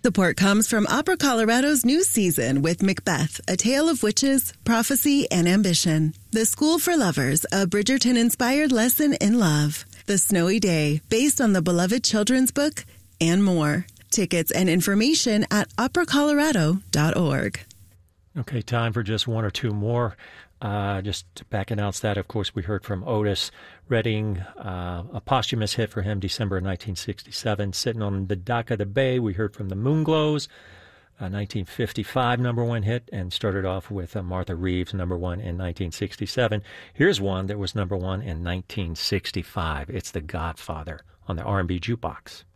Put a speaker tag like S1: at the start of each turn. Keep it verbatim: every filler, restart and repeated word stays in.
S1: Support comes from Opera Colorado's new season with Macbeth, A Tale of Witches, Prophecy, and Ambition. The School for Lovers, a Bridgerton-inspired lesson in love. The Snowy Day, based on the beloved children's book, and more. Tickets and information at opera colorado dot org.
S2: Okay, time for just one or two more. Uh, just to back announce that, of course, we heard from Otis Redding, uh, a posthumous hit for him, December nineteen sixty-seven. Sitting on the Dock of the Bay, we heard from the Moonglows, a nineteen fifty-five number one hit, and started off with uh, Martha Reeves, number one in nineteen sixty-seven. Here's one that was number one in nineteen sixty-five. It's The Godfather on the R and B Jukebox.